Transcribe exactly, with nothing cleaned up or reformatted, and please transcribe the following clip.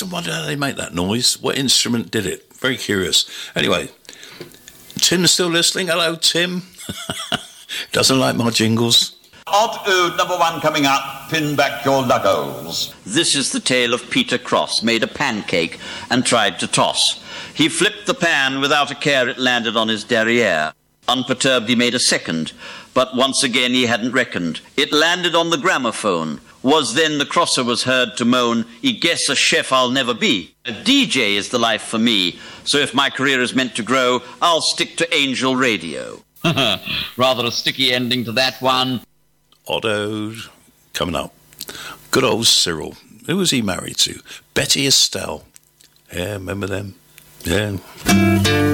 often wondered how they make that noise. What instrument did it? Very curious. Anyway, Tim's still listening. Hello, Tim. Doesn't like my jingles. Odd Ood number one coming up. Pin back your luggos. This is the tale of Peter Cross, made a pancake and tried to toss. He flipped the pan without a care, it landed on his derriere. Unperturbed he made a second, but once again he hadn't reckoned. It landed on the gramophone. Was then the crosser was heard to moan, "I guess a chef I'll never be. A D J is the life for me, so if my career is meant to grow, I'll stick to Angel Radio." Rather a sticky ending to that one. Odd Ode coming up. Good old Cyril. Who was he married to? Betty Estelle. Yeah, remember them? Yeah.